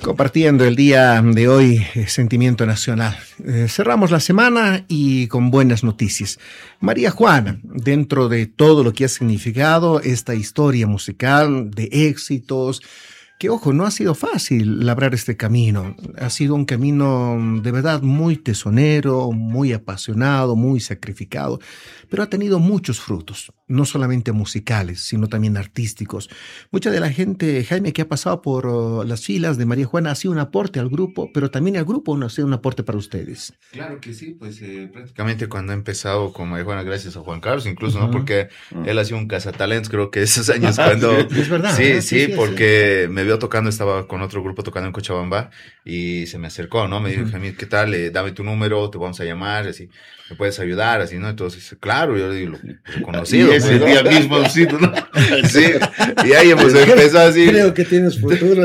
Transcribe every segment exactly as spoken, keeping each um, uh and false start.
Compartiendo el día de hoy, eh, Sentimiento Nacional. Eh, cerramos la semana y con buenas noticias. María Juana, dentro de todo lo que ha significado esta historia musical de éxitos, que ojo, no ha sido fácil labrar este camino. Ha sido un camino de verdad muy tesonero, muy apasionado, muy sacrificado, pero ha tenido muchos frutos, no solamente musicales, sino también artísticos. Mucha de la gente, Jaime, que ha pasado por uh, las filas de María Juana ha sido un aporte al grupo, pero también el grupo ha sido un aporte para ustedes. Claro que sí, pues eh, prácticamente cuando he empezado con María Juana, gracias a Juan Carlos, incluso, uh-huh. ¿no? Porque uh-huh. él ha sido un cazatalentos, creo que esos años cuando... Es verdad. Sí, ¿eh? sí, sí, sí, porque sí. me vio tocando, estaba con otro grupo tocando en Cochabamba y se me acercó, ¿no? Me dijo, uh-huh. Jaime, ¿qué tal? Eh, dame tu número, te vamos a llamar, así, me puedes ayudar, así, ¿no? Entonces, claro, yo le digo, reconocido. Y ese pues, día ¿no? mismo, sí, ¿no? Sí, y ahí hemos empezado así. Creo que tienes futuro.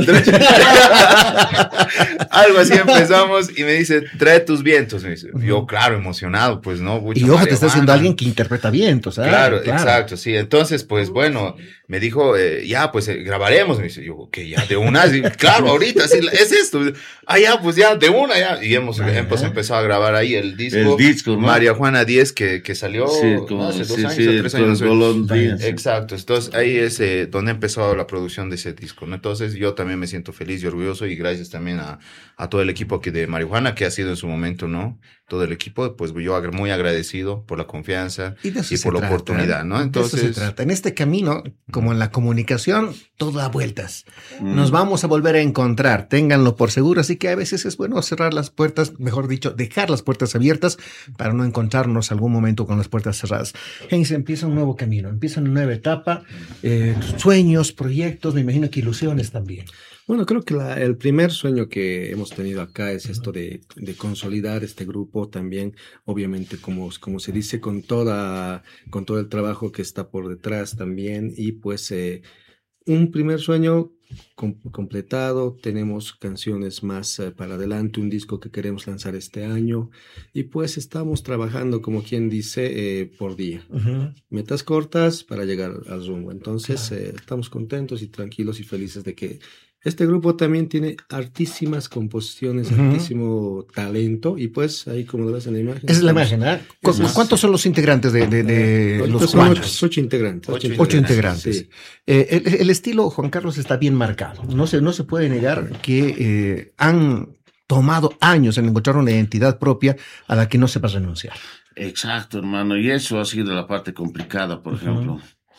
Algo así empezamos y me dice, trae tus vientos. Me dice, yo, claro, emocionado, pues, ¿no? Mucho y ojo, María te está haciendo alguien que interpreta vientos, ¿sabes? Claro, claro, exacto, sí. Entonces, pues, bueno, me dijo, eh, ya, pues, eh, grabaremos. Me dice, yo, que ya, de una, sí, claro, ahorita, sí, es esto. Ah, ya, pues, ya, de una, ya. Y hemos, hemos empezado a grabar ahí el disco. El disco, ¿no? María Juana diez, que, que salió sí, como, ¿no? hace dos sí, años sí, o tres años. Golondrina, sí. Exacto, entonces ahí es eh, donde ha empezado la producción de ese disco, ¿no? Entonces yo también me siento feliz y orgulloso y gracias también a, a todo el equipo aquí de María Juana, que ha sido en su momento, ¿no? Todo el equipo, pues yo muy agradecido por la confianza y, y por la trata, oportunidad, ¿no? Entonces, de eso se trata. En este camino, como en la comunicación, todo da vueltas. Mm. Nos vamos a volver a encontrar, ténganlo por seguro, así que a veces es bueno cerrar las puertas, mejor dicho, dejar las puertas abiertas para no encontrarnos algún momento con las puertas cerradas. Heinz, empieza un nuevo camino, empieza una nueva etapa, eh, sueños, proyectos, me imagino que ilusiones también. Bueno, creo que la, el primer sueño que hemos tenido acá es esto de, de consolidar este grupo también, obviamente, como, como se dice, con toda, con todo el trabajo que está por detrás también, y pues eh, un primer sueño com- completado, tenemos canciones más eh, para adelante, un disco que queremos lanzar este año, y pues estamos trabajando, como quien dice, eh, por día. Uh-huh. Metas cortas para llegar al rumbo. Entonces, claro. eh, estamos contentos y tranquilos y felices de que este grupo también tiene hartísimas composiciones, uh-huh. hartísimo talento, y pues ahí como lo ves en la imagen. Esa es la imagen, ¿eh? ¿Cu- ¿Cuántos son los integrantes de, de, de eh, los Juanas? Ocho, ocho integrantes. Ocho, ocho, ocho integrantes. Sí. Eh, el, el estilo, Juan Carlos, está bien marcado. No se, no se puede negar que eh, han tomado años en encontrar una identidad propia a la que no sepas renunciar. Exacto, hermano, y eso ha sido la parte complicada, por uh-huh. ejemplo.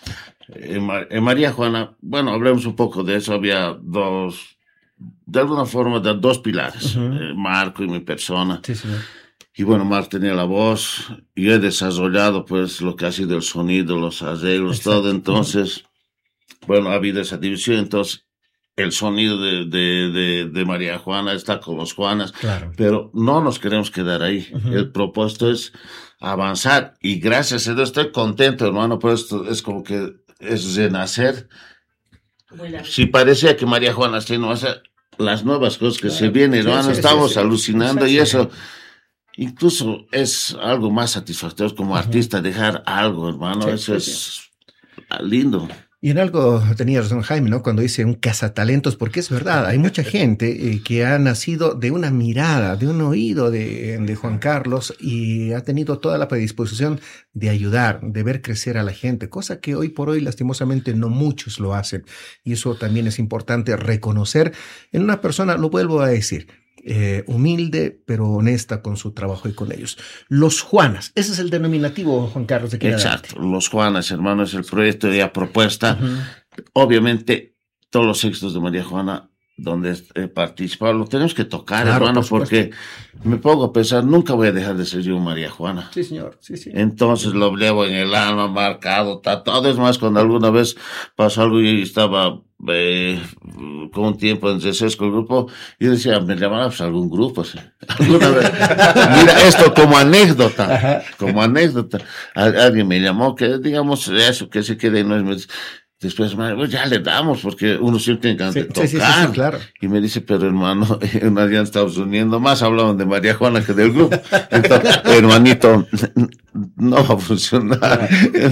En, en María Juana, bueno, hablemos un poco de eso, había dos, de alguna forma, de dos pilares, uh-huh. eh, Marco y mi persona. Sí, sí. Y bueno, Marco tenía la voz, y yo he desarrollado pues lo que ha sido el sonido, los arreglos, exacto. Todo, entonces, uh-huh. bueno, ha habido esa división, entonces el sonido de, de, de, de María Juana está con los Juanas, claro. Pero no nos queremos quedar ahí, uh-huh. El propósito es avanzar, y gracias a Dios estoy contento, hermano, por esto es como que es renacer. Si parecía que María Juana no hace las nuevas cosas que claro, se vienen, hermano, sí, sí, estamos sí, sí, alucinando, sí, sí, y eso incluso es algo más satisfactorio como uh-huh. artista, dejar algo, hermano, sí, eso sí, es sí. lindo. Y en algo tenía razón Jaime, ¿no? Cuando dice un cazatalentos, porque es verdad, hay mucha gente eh, que ha nacido de una mirada, de un oído de, de Juan Carlos, y ha tenido toda la predisposición de ayudar, de ver crecer a la gente, cosa que hoy por hoy lastimosamente no muchos lo hacen. Y eso también es importante reconocer en una persona, lo vuelvo a decir, Eh, humilde, pero honesta con su trabajo y con ellos. Los Juanas, ese es el denominativo, Juan Carlos, de que exacto, Los Juanas, hermano, es el proyecto de la propuesta. Uh-huh. Obviamente, todos los éxitos de María Juana, donde he participado, lo tenemos que tocar, claro, hermano, por porque me pongo a pensar, nunca voy a dejar de ser yo María Juana. Sí, señor, sí, sí. Entonces lo llevo en el alma, marcado, tatuado. Es más, cuando alguna vez pasó algo y estaba eh, con un tiempo en receso con el grupo, yo decía, me llamaban pues, algún grupo, ¿sí? Alguna vez. Mira, esto como anécdota, ajá. como anécdota. Alguien me llamó, que digamos eso, que se quede, no es... Después, pues ya le damos, porque uno siempre tiene que sí, tocar. Sí, sí, sí, claro. Y me dice, pero hermano, en allá en Estados Unidos, más hablaban de María Juana que del grupo. Entonces, hermanito, no va a funcionar.